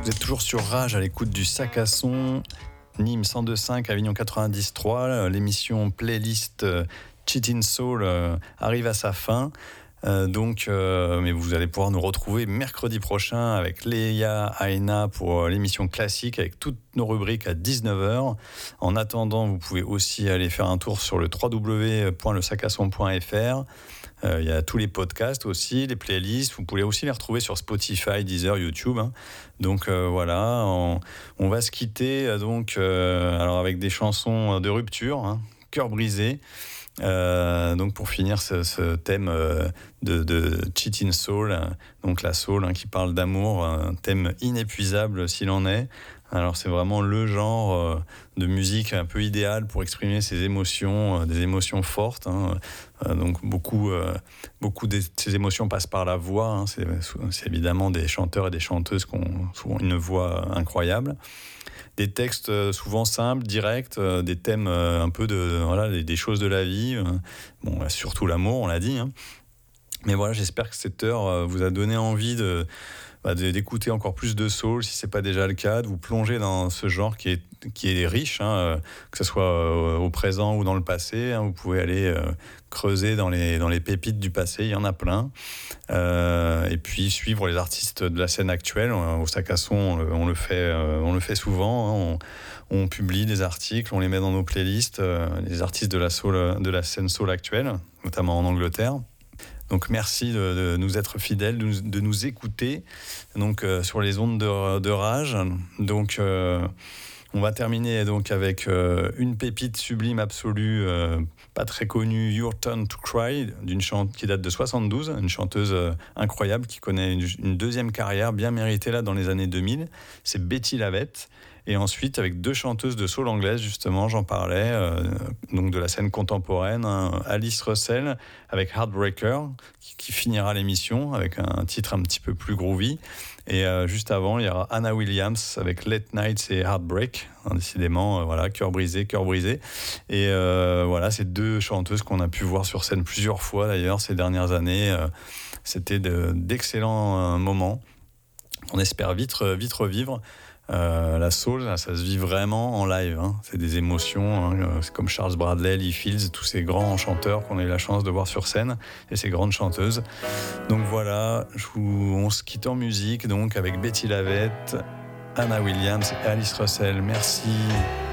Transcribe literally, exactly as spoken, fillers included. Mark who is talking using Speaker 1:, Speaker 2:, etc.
Speaker 1: Vous êtes toujours sur Rage à l'écoute du Sac à Son, Nîmes cent deux virgule cinq, Avignon quatre-vingt-dix virgule trois. L'émission playlist Cheatin' Soul euh, arrive à sa fin. Euh, donc, euh, mais vous allez pouvoir nous retrouver mercredi prochain avec Léa Aina pour euh, l'émission classique avec toutes nos rubriques à dix-neuf heures. En attendant, vous pouvez aussi aller faire un tour sur le w w w point le sac à son point f r. Il euh, y a tous les podcasts aussi, les playlists. Vous pouvez aussi les retrouver sur Spotify, Deezer, YouTube. Hein. Donc euh, voilà, on, on va se quitter euh, donc euh, alors avec des chansons de rupture, hein, Cœur brisé. Euh, donc pour finir ce, ce thème euh, de, de Cheatin' Soul, euh, donc la soul hein, qui parle d'amour, un thème inépuisable s'il en est. Alors c'est vraiment le genre euh, de musique un peu idéal pour exprimer ses émotions, euh, des émotions fortes. Hein. Euh, donc beaucoup, euh, beaucoup de ces émotions passent par la voix. Hein. C'est, c'est évidemment des chanteurs et des chanteuses qui ont souvent une voix incroyable. Des textes souvent simples, directs, euh, des thèmes euh, un peu de voilà des, des choses de la vie. Euh, bon, surtout l'amour, on l'a dit. Hein. Mais voilà, j'espère que cette heure euh, vous a donné envie de Bah, d'écouter encore plus de soul, si c'est pas déjà le cas, de vous plonger dans ce genre qui est, qui est riche, hein, que ce soit au présent ou dans le passé. Hein, vous pouvez aller euh, creuser dans les, dans les pépites du passé, il y en a plein. Euh, et puis suivre les artistes de la scène actuelle. Au Sac à Son, on le, on le, fait, euh, on le fait souvent. Hein, on, on publie des articles, on les met dans nos playlists, euh, les artistes de la, soul, de la scène soul actuelle, notamment en Angleterre. Donc merci de, de nous être fidèles, de nous, de nous écouter donc, euh, sur les ondes de, de Rage. Donc euh, on va terminer donc, avec euh, une pépite sublime absolue, euh, pas très connue, Your Turn to Cry, d'une chante qui date de soixante-douze, une chanteuse euh, incroyable qui connaît une, une deuxième carrière bien méritée là dans les années deux mille. C'est Betty Lavette. Et ensuite, avec deux chanteuses de soul anglaise, justement, j'en parlais, euh, donc de la scène contemporaine, hein, Alice Russell avec Heartbreaker, qui, qui finira l'émission avec un titre un petit peu plus groovy. Et euh, juste avant, il y aura Anna Williams avec Late Nights et Heartbreak. Hein, décidément, euh, voilà, cœur brisé, cœur brisé. Et euh, voilà, ces deux chanteuses qu'on a pu voir sur scène plusieurs fois d'ailleurs ces dernières années. Euh, c'était de, d'excellents euh, moments. On espère vite, vite revivre. Euh, la soul, là, ça se vit vraiment en live. Hein. C'est des émotions. Hein. C'est comme Charles Bradley, Lee Fields, tous ces grands chanteurs qu'on a eu la chance de voir sur scène et ces grandes chanteuses. Donc voilà, je vous, on se quitte en musique donc avec Betty Lavette, Anna Williams et Alice Russell. Merci.